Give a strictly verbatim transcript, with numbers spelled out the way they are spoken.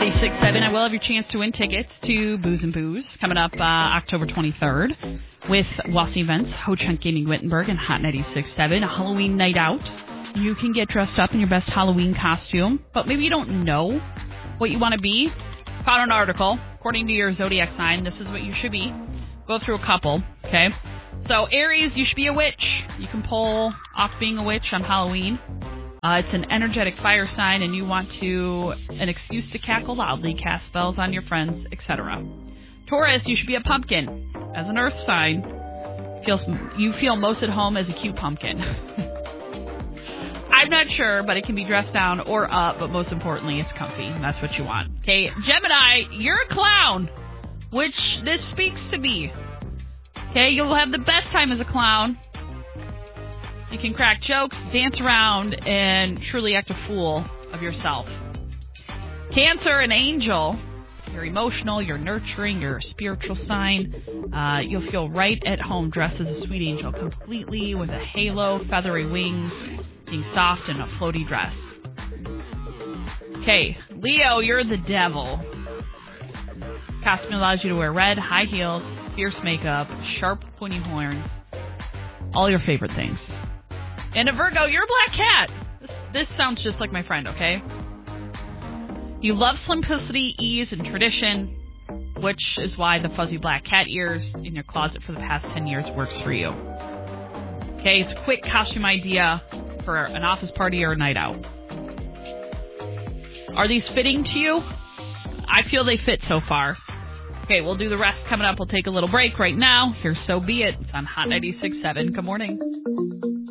ninety-six point seven. I will have your chance to win tickets to Booze and Booze coming up uh, October twenty-third with Wasi Events, Ho Chunk Gaming Wittenberg, and Hot ninety-six point seven, a Halloween night out. You can get dressed up in your best Halloween costume, but maybe you don't know what you want to be. Found an article. According to your zodiac sign, this is what you should be. Go through a couple, okay? So, Aries, you should be a witch. You can pull off being a witch on Halloween. Uh, it's an energetic fire sign, and you want to an excuse to cackle loudly, cast spells on your friends, et cetera. Taurus, you should be a pumpkin. As an earth sign, feels you feel most at home as a cute pumpkin. I'm not sure, but it can be dressed down or up, but most importantly, it's comfy. And that's what you want. Okay, Gemini, you're a clown, which this speaks to me. Okay, you'll have the best time as a clown. You can crack jokes, dance around, and truly act a fool of yourself. Cancer, an angel. You're emotional, you're nurturing, you're a spiritual sign. Uh, you'll feel right at home dressed as a sweet angel, completely with a halo, feathery wings, being soft in a floaty dress. Okay, Leo, you're the devil. Costume allows you to wear red, high heels, fierce makeup, sharp, pointy horns. All your favorite things. And a Virgo, you're a black cat. This, this sounds just like my friend, okay? You love simplicity, ease, and tradition, which is why the fuzzy black cat ears in your closet for the past ten years works for you. Okay, it's a quick costume idea for an office party or a night out. Are these fitting to you? I feel they fit so far. Okay, we'll do the rest coming up. We'll take a little break right now. Here's So Be It. It's on Hot ninety-six point seven. Good morning.